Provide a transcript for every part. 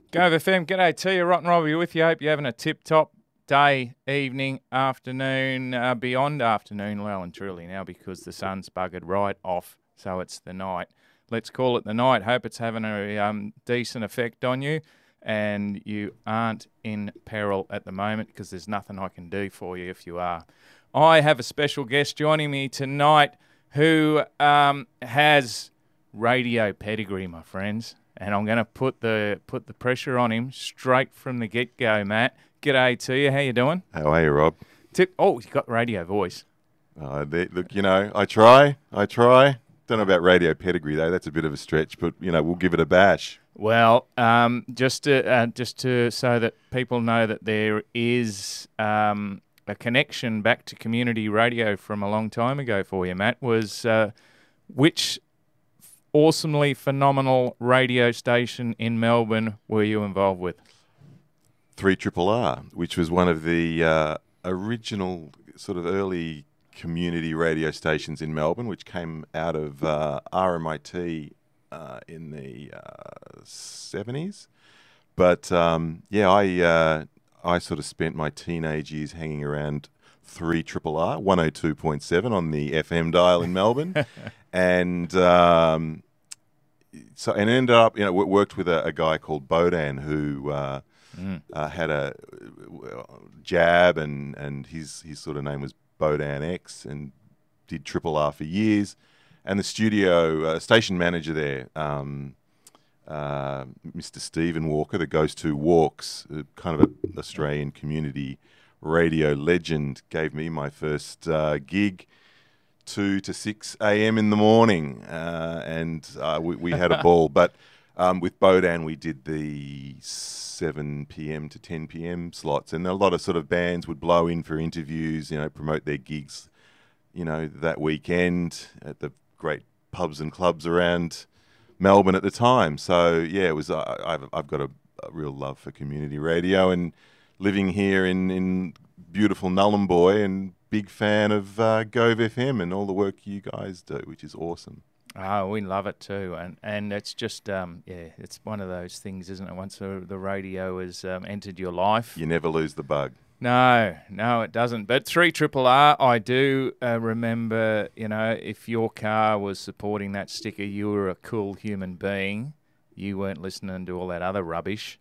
Gove FM, g'day to you. Rotten Robbie with you. Hope you're having a tip-top day, evening, afternoon, beyond afternoon, well and truly now because the sun's buggered right off, so it's the night. Let's call it the night. Hope it's having a decent effect on you and you aren't in peril at the moment because there's nothing I can do for you if you are. I have a special guest joining me tonight who has radio pedigree, my friends. And I'm going to put the pressure on him straight from the get-go, Matt. G'day to you. How you doing? How are you, Rob? He's got radio voice. Look, I try. Don't know about radio pedigree, though. That's a bit of a stretch, but, we'll give it a bash. Well, just to so that people know that there is a connection back to community radio from a long time ago for you, Matt, was which awesomely phenomenal radio station in Melbourne were you involved with? 3RRR, which was one of the original sort of early community radio stations in Melbourne, which came out of RMIT in the 70s. But, I sort of spent my teenage years hanging around 3RRR, 102.7 on the FM dial in Melbourne. And ended up, worked with a guy called Bodan who had a jab, and his sort of name was Bodan X, and did RRR for years. And the studio station manager there, Mr. Stephen Walker, that goes to Walks, kind of an Australian community radio legend, gave me my first gig 2 to 6 a.m. in the morning, and we had a ball. But with Bodan, we did the 7 p.m. to 10 p.m. slots, and a lot of sort of bands would blow in for interviews, promote their gigs, that weekend at the great pubs and clubs around Melbourne at the time. So yeah, it was. I've got a real love for community radio, and living here in beautiful Nhulunbuy, and big fan of Gove FM and all the work you guys do, which is awesome. Oh, we love it too, and it's just it's one of those things, isn't it? Once the radio has entered your life, you never lose the bug. No, it doesn't. But 3RRR, I do remember. If your car was supporting that sticker, you were a cool human being. You weren't listening to all that other rubbish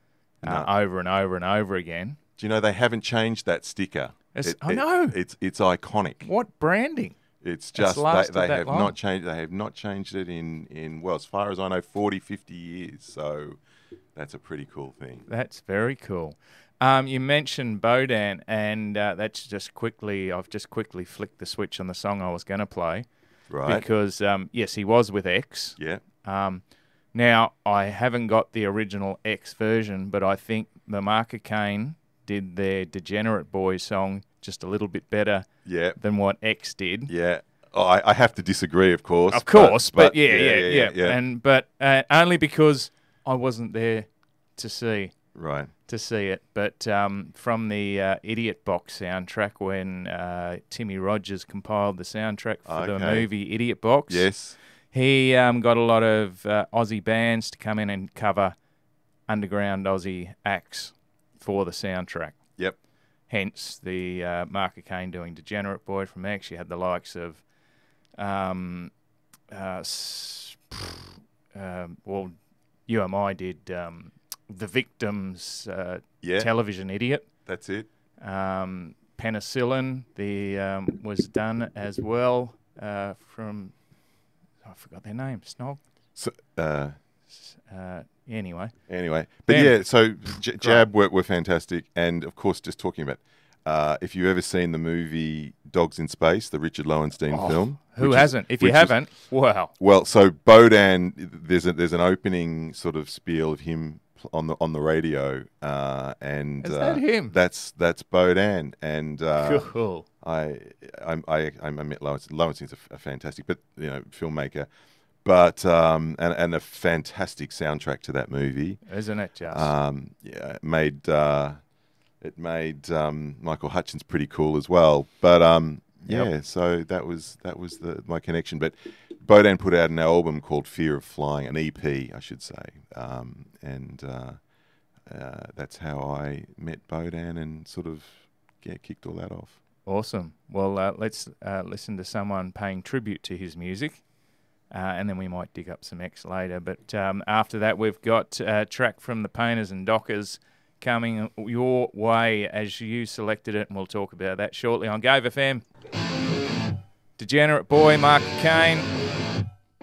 over and over and over again. Do you know they haven't changed that sticker? I know. It's iconic. What branding? It's just they have not changed. They have not changed it in well, as far as I know, 40, 50 years. So that's a pretty cool thing. That's very cool. You mentioned Bodan, and that's I've just quickly flicked the switch on the song I was going to play. Right. Because yes, he was with X. Yeah. Now I haven't got the original X version, but I think the Marker Kane did their Degenerate Boys song just a little bit better than what X did. Yeah. Oh, I have to disagree, of course. Of course, but yeah. And only because I wasn't there to see it. But from the Idiot Box soundtrack, when Timmy Rogers compiled the soundtrack for the movie Idiot Box, yes, he got a lot of Aussie bands to come in and cover underground Aussie acts for the soundtrack. Yep. Hence the Marker Kane doing Degenerate Boy from X. You had the likes of, UMI did The Victims, Television Idiot. That's it. Penicillin was done as well from, I forgot their name, Snog? So, Anyway. But so Jab were fantastic. And, of course, just talking about, if you've ever seen the movie Dogs in Space, the Richard Lowenstein film. Who hasn't? If you haven't, wow. Well, so Bodan, there's an opening sort of spiel of him on the radio. And is that him? That's Bodan. And cool. I met Lowenstein. Lowenstein's a fantastic filmmaker. But and a fantastic soundtrack to that movie, isn't it? Just it made Michael Hutchence pretty cool as well. But so that was my connection. But Bodan put out an album called Fear of Flying, an EP, I should say, and that's how I met Bodan and sort of kicked all that off. Awesome. Well, let's listen to someone paying tribute to his music, and then we might dig up some X later. But after that, we've got a track from the Painters and Dockers coming your way as you selected it, and we'll talk about that shortly on Gove FM. Degenerate Boy, Mark Kane.